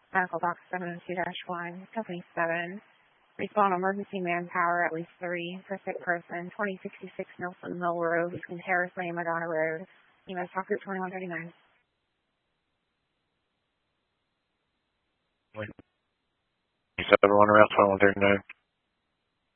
Medical Box 702-1, Company 7. Respond emergency manpower, at least 3, for sick person, 2066 Nelson Mill Road, between Harris Lane and Madonna Road. EMS Talk Group 2139. 71 around 2139.